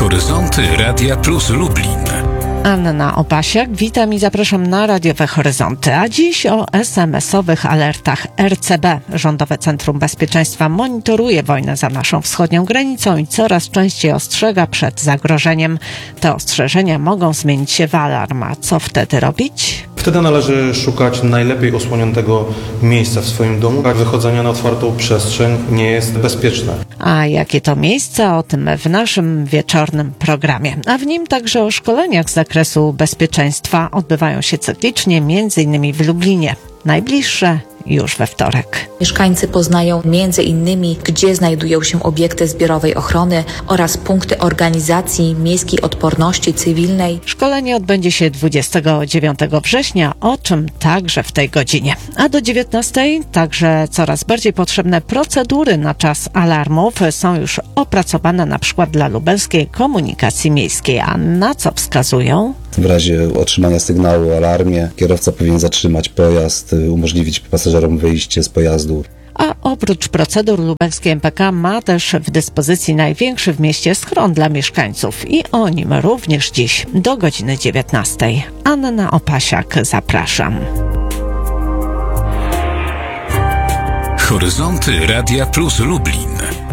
Horyzonty Radia Plus Lublin. Anna Opasiak, witam i zapraszam na radiowe Horyzonty. A dziś o SMS-owych alertach RCB. Rządowe Centrum Bezpieczeństwa monitoruje wojnę za naszą wschodnią granicą i coraz częściej ostrzega przed zagrożeniem. Te ostrzeżenia mogą zmienić się w alarm. A co wtedy robić? Wtedy należy szukać najlepiej osłoniętego miejsca w swoim domu. Wychodzenie na otwartą przestrzeń nie jest bezpieczne. A jakie to miejsce? O tym w naszym wieczornym programie. A w nim także o szkoleniach z zakresu bezpieczeństwa. Odbywają się cyklicznie, m.in. w Lublinie. Najbliższe już we wtorek. Mieszkańcy poznają m.in. gdzie znajdują się obiekty zbiorowej ochrony oraz punkty organizacji miejskiej odporności cywilnej. Szkolenie odbędzie się 29 września, o czym także w tej godzinie. A do 19 także coraz bardziej potrzebne procedury na czas alarmów są już opracowane na przykład dla lubelskiej komunikacji miejskiej. A na co wskazują? W razie otrzymania sygnału o alarmie kierowca powinien zatrzymać pojazd, umożliwić pasażerom wyjście z pojazdu. A oprócz procedur lubelskie MPK ma też w dyspozycji największy w mieście schron dla mieszkańców i o nim również dziś do godziny 19. Anna Opasiak, zapraszam. Horyzonty Radia Plus Lublin.